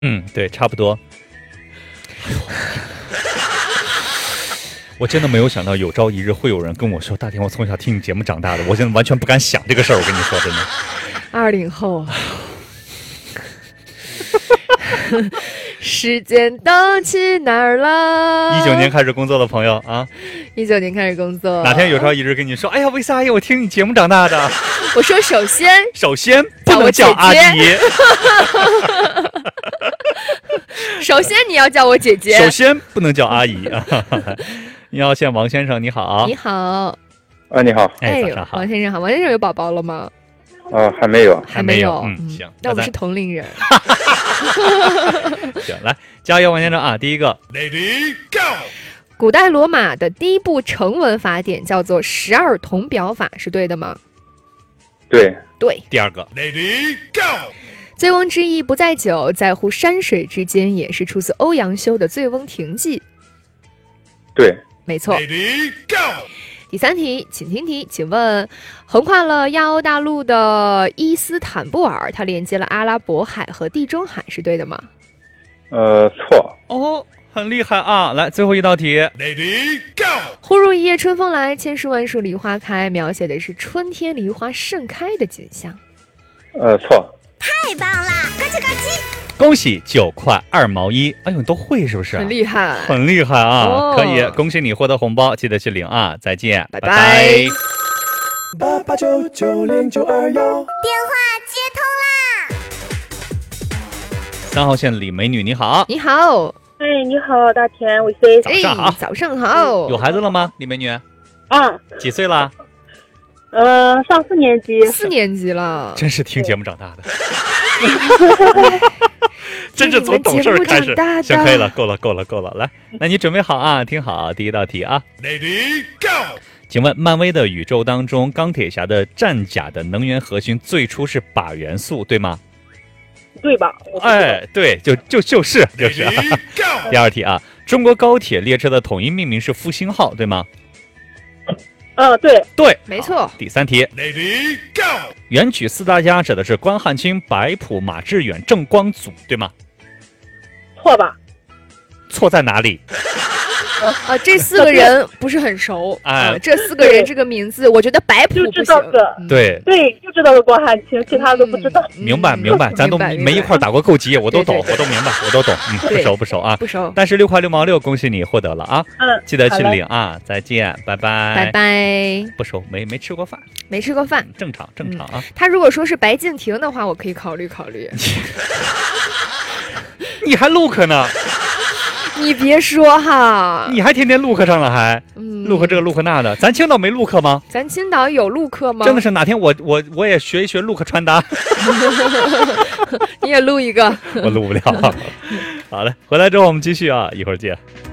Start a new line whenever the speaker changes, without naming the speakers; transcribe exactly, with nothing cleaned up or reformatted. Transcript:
嗯，对，差不多。我真的没有想到有朝一日会有人跟我说，大天，我从小听你节目长大的，我现在完全不敢想这个事儿。我跟你说，真的。
二零后。时间都去哪儿了？
一九年开始工作的朋友啊，
一九年开始工作，
哪天有朝一日跟你说，哎呀，维萨阿姨，我听你节目长大的。
我说，首先，
首先不能叫阿姨。
首先你要叫我姐姐。
首先不能叫阿姨啊。你好，县王先生，你好。
你好。
啊，你好。
哎，早上好。
王先生好，王先生有宝宝了吗？
啊，还没有，
还没有。
嗯，行，
那我们是同龄人。
行，来加油，王先生啊！第一个
，Lady Go。
古代罗马的第一部成文法典叫做十二铜表法，是对的吗？
对。
对。
第二个
，Lady Go。
醉翁之意不在酒，在乎山水之间，也是出自欧阳修的《醉翁亭记》。
对。
没错。
Lady Go。
第三题，请听题，请问，横跨了亚欧大陆的伊斯坦布尔，它连接了阿拉伯海和地中海，是对的吗？
呃，错。
哦，很厉害啊！来，最后一道题
，Lady Go。
忽如一夜春风来，千树万树梨花开，描写的是春天梨花盛开的景象。
呃，错。
太棒了，咯吱咯吱。
恭喜九块二毛一！哎呦，你都会是不是？
很厉害，
很厉害啊！
哦、
可以，恭喜你获得红包，记得去领啊！再见，
拜拜。
八八九九零九二幺，
电话接通啦！
三号线李美女，你好。
你好。
哎，你好，大田，伟飞。
早上好。
哎、早上好。
有孩子了吗，李美女？
啊。
几岁了？
呃，上四年级。
四年级了。
真是听节目长大的。真是从懂事开始。行，可以了，够了，够了，够了。来，那你准备好啊？听好，第一道题啊。
Lady Go。
请问，漫威的宇宙当中，钢铁侠的战甲的能源核心最初是钯元素，对吗？
对吧？
哎，对，就就就是就是。第二题啊，中国高铁列车的统一命名是复兴号，对吗？
嗯，对
对，
没错。
第三题
，Lady Go。
元曲四大家指的是关汉卿、白朴、马致远、郑光祖，对吗？
错吧？
错在哪里？
啊，这四个人不是很熟。
哎、
啊，这四个人这个名字，我觉得白朴
就知道个，
对
对，就知道个关汉卿，其他都不知道。
明白明白，咱都没一块打过够级，我都懂，我都明白，我都懂。嗯，不熟不熟啊，
不熟。
但是六块六毛六，恭喜你获得了啊！
嗯，
记得去领啊！再见，拜拜，
拜拜。
不熟，没没吃过饭，
没吃过饭，
正常正常啊。
他如果说是白敬亭的话，我可以考虑考虑。
你还 look 呢？
你别说哈，
你还天天 look 上了还，
嗯
，look 这个 look 那的，咱青岛没 look 吗？
咱青岛有 look 吗？
真的是哪天我我我也学一学 look 穿搭，
你也录一个，
我录不了。好嘞，回来之后我们继续啊，一会儿见。